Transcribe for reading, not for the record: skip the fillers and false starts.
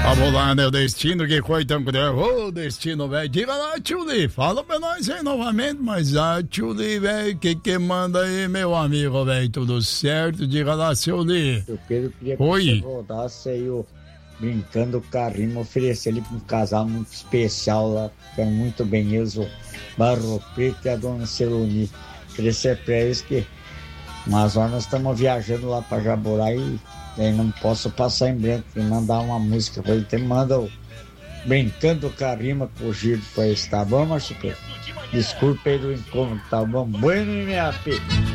Vamos lá, né? O Destino, que coisa tão cruel. Ô, Destino, velho. Diga lá, Tchuli. Fala pra nós aí novamente, mas a Tchuli, velho, que manda aí, meu amigo, velho? Tudo certo? Diga lá, seu Li. Eu queria que Oi. você rodasse aí o Brincando com a Rima, oferecer ele pra um casal muito especial lá, ficando muito bem eles, o Barro Preto e a Dona Celoni. Queria ser pra eles que umas horas nós estamos viajando lá pra Jaborá e aí não posso passar em branco e mandar uma música pra ele. Então manda o Brincando com a Rima com o Giro pra eles, tá bom, Marcio Preto? Desculpa aí do incômodo, tá bom? Bueno, MAP.